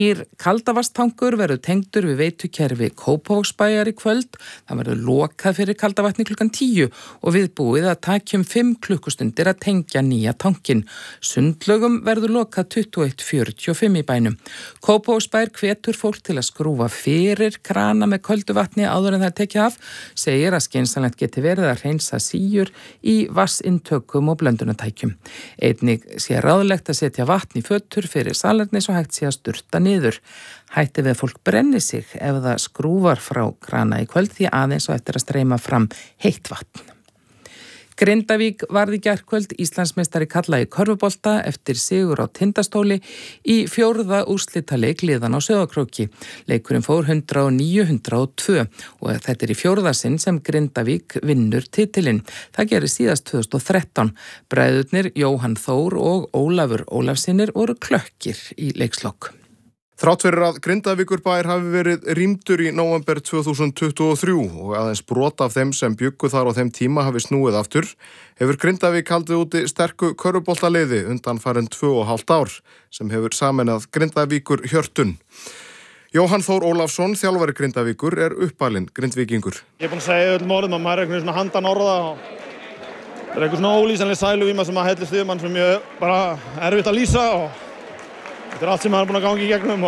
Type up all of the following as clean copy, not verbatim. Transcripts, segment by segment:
Nýr Kaldavatnstankur verður tengdur við veitukerfi Kópavogsbæjar í kvöld. Það verður lokað fyrir Kaldavatni klukkan 10 og viðbúið að taki 5 klukkustundir að tengja nýja tankinn. Sundlaugum verður lokað 21:45 í bænum. Kópavogsbæjar hvetur fólk til að skrúfa fyrir krana með köldu vatni áður en það tekið af, segir að skynsamlegt geti verið að hreinsa síur í vatnsintökum og blöndunartækjum. Einnig sé ráðlegt að setja vatn í fötur fyrir salernis og hægt sé að sturta niður. Hætti við að fólk brenni sig ef það skrúfar frá krana í kvöld því aðeins og eftir að streyma fram heitt vatn. Grindavík varð í gærkvöld Íslandsmeistari karla í körfubolta eftir sigur á Tindastóli í 4. úrslitaleik liðan á Sauðárkróki. Leikurinn fór 109-102 og þetta í 4. sinn sem Grindavík vinnur titilinn. Það gerði síðast 2013. Bræðurnir Jóhann Þór og Ólafur Ólafssynir voru klökkir í leikslok. Þrátt fyrir að Grindavíkurbær hafi verið rýmdur í nóvember 2023 og aðeins brot af þeim sem bjuggu þar á þeim tíma hafi snúið aftur, hefur Grindavík haldið úti sterku körfuboltaliði undanfarin 2,5 ár sem hefur sameinað Grindavíkur hjörtun. Jóhann Þór Ólafsson, þjálfari Grindavíkur, uppalinn Grindvíkingur. Ég búinn að segja öllum orðum að maður svona handan orða og það eitthvað svona ólýsanleg sæluvíma sem að hellist yfir mann sem ég bara erfitt að lýsa og þetta allt sem hann búinn að ganga í gegnum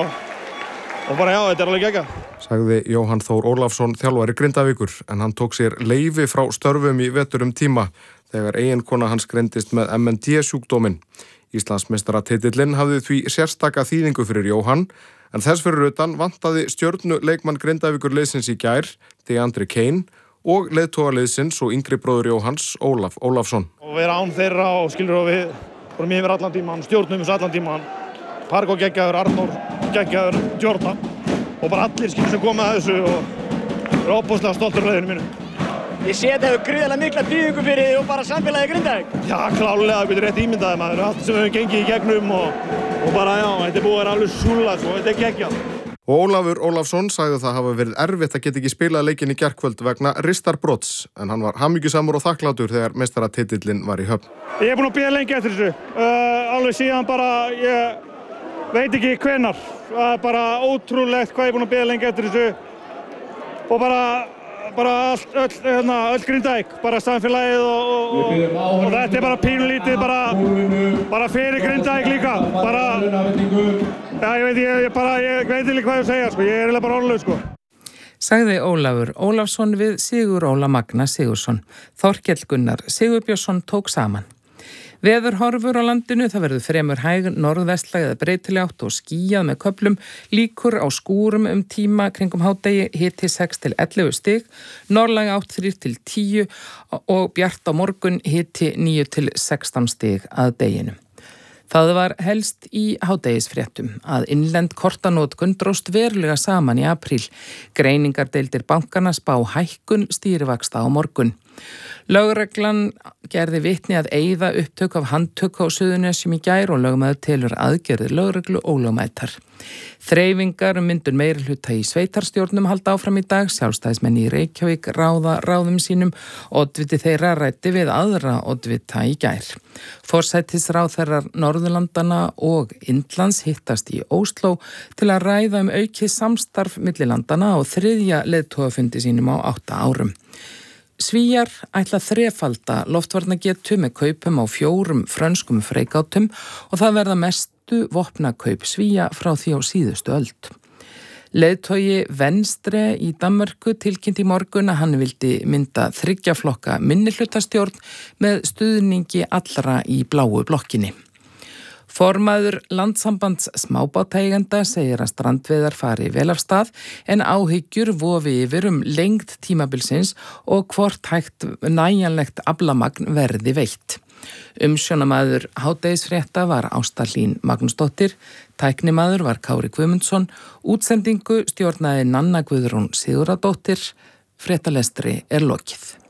og bara já, þetta alveg geggjað. Sagði Jóhann Þór Ólafsson, þjálfari Grindavíkur, en hann tók sér leyfi frá störfum í vetur tíma þegar eiginkona hans greindist með MND-sjúkdóminn. Íslandsmeistaratitillinn hafði því sérstaka þýðingu fyrir Jóhann, en þess fyrir utan vantaði stjörnu leikmann Grindavíkur liðsins í gær, DeAndre Kane, og leiðtogaliðsins og yngri bróður Jóhanns, Ólaf Ólafsson. Og vera án þeirra og skilur og við vorum yfir allan tíman, stjórnum þessu allan tíman. Pargo geggjaður, Arnór geggjaður, Jordan og bara allir sem koma að þessu og er óbúslega stoltur af liðinu mínu. Ég sé þetta hefur gríðarlega mikla þýðingu fyrir þig og bara samfélagið Grindavík. Já, klálega, það getur rétt ímyndaði maður, allt sem við höfum gengið í gegnum og bara já, þetta búið að vera alveg súlað og þetta geggjað. Og Ólafur Ólafsson sagði það hafa verið erfitt að geta ekki spilað leikinn í gærkvöld vegna ristarbrots, en hann var hamingjusamur og þakklátur þegar meistaratitillinn var í höfn. Ég er búinn að bíða lengi eftir þessu, alveg síðan bara ég veit ekki hvenær, það er bara ótrúlegt hvað ég er búinn að bíða lengi eftir þessu og bara öll Grindavík, bara samfélagið og þetta er bara pínulítið, bara fyrir Grindavík líka, ég veit ekki hvað ég segja, sko. Ég er eiginlega bara orðlaus, sko. Sagði Ólafur Ólafsson við Sigur Óla Magna Sigursson. Þorkell Gunnar Sigurbjörnsson tók saman. Veðurhorfur á landinu, það verður fremur hæg norðvestlæg eða breytileg átt og skýjað með köflum, líkur á skúrum tíma kringum hádegi, hiti 6 til 11 stig, norðlæg átt 3 til 10 og bjart á morgun, hiti 9 til 16 stig að deginu. Það var helst í hádegisfréttum að innlend kortanótkun dróst verulega saman í apríl. Greiningardeildir bankana spá hækkun stýrivaxta á morgun. Lögreglan gerði vitni að eyða upptök af handtöku á Suðurnesjum í gær og lögmaður telur aðgerðir lögreglu ólögmætar. Þreifingar myndun meirihluta í sveitarstjórnum halda áfram í dag, sjálfstæðismenn í Reykjavík ráða ráðum sínum, oddviti þeirra ræddi við aðra oddvita í gær. Forsætisráðherrar Norðurlandana og Indlands hittast í Ósló til að ræða aukið samstarf millilandana og 3. leiðtogafundi sínum á 8 árum. Svíjar ætla að þrefalda loftvarnagetu með kaupum á 4 frönskum freigátum og það verða mestu vopnakaup Svía frá því á síðustu öld. Leiðtogi Venstre í Danmörku tilkynnti í morgun að hann vildi mynda 3 flokka minnihlutastjórn með stuðningi allra í bláu blokkinni. Formaður Landssambands smábátaeigenda segir að strandveiðar fari vel af stað en áhyggjur vofi yfir lengd tímabilsins og hvort hægt nægjanlegt aflamagn verði veitt. Umsjónamaður hádegisfrétta var Ásta Hlín Magnúsdóttir, tæknimaður var Kári Guðmundsson, útsendingu stjórnaði Nanna Guðrún Sigurðardóttir, fréttalestri lokið.